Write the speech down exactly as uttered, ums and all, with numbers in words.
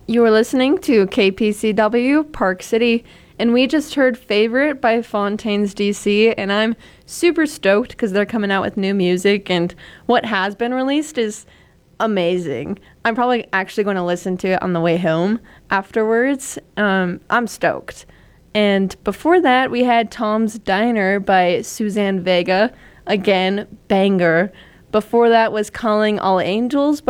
You were listening to K P C W Park City, and we just heard Favorite by Fontaines D C, and I'm super stoked because they're coming out with new music, and what has been released is amazing. I'm probably actually going to listen to it on the way home afterwards. Um, I'm stoked. And before that, we had Tom's Diner by Suzanne Vega. Again, banger. Before that was Calling All Angels by